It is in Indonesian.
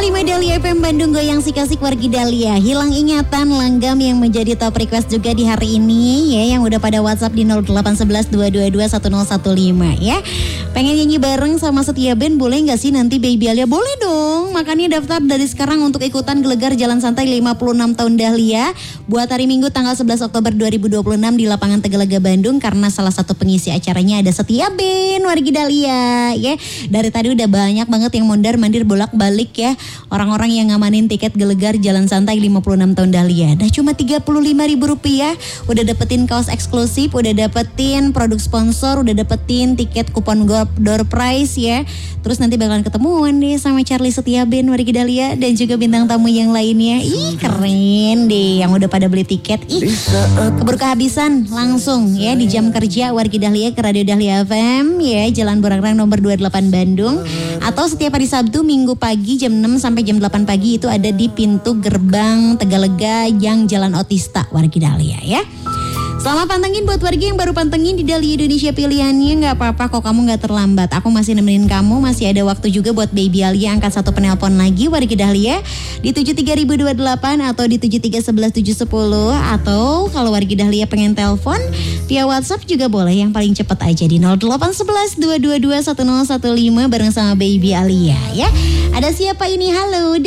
105 Dahlia FM Bandung, goyang sik-asik wargi Dahlia. Hilang ingatan langgam yang menjadi top request juga di hari ini ya, yang udah pada WhatsApp di 0811 222 1015 ya. Pengen nyanyi bareng sama Setia Band, boleh gak sih nanti Baby Alia? Boleh dong, makanya daftar dari sekarang untuk ikutan Gelegar Jalan Santai 56 tahun Dahlia buat hari Minggu tanggal 11 Oktober 2026 di lapangan Tegalega Bandung, karena salah satu pengisi acaranya ada Setia Band wargi Dahlia ya. Dari tadi udah banyak banget yang mondar-mandir bolak-balik ya, orang-orang yang ngamanin tiket Gelegar Jalan Santai 56 tahun Dahlia. Dah cuma Rp35.000 udah dapetin kaos eksklusif, udah dapetin produk sponsor, udah dapetin tiket kupon door prize ya. Terus nanti bakalan ketemuan deh sama Charlie Setia Band wargi Dahlia dan juga bintang tamu yang lainnya. Ih keren deh yang udah pada beli tiket. Ih keburu kehabisan langsung ya di jam kerja wargi Dahlia ke Radio Dahlia FM ya, Jalan Burangrang nomor 28 Bandung. Atau setiap hari Sabtu Minggu pagi jam 6 sampai jam 8 pagi itu ada di pintu gerbang Tegalega yang Jalan Otista wargi Dahlia ya. Selamat pantengin buat warga yang baru pantengin di Dahlia Indonesia pilihannya. Gak apa-apa kok, kamu gak terlambat. Aku masih nemenin kamu, masih ada waktu juga buat Baby Alia angkat satu penelpon lagi warga Dahlia di 73028 atau di 7311710. Atau kalau warga Dahlia pengen telepon via WhatsApp juga boleh, yang paling cepat aja di 0811 222 1015 bareng sama Baby Alia ya. Ada siapa ini? Halo.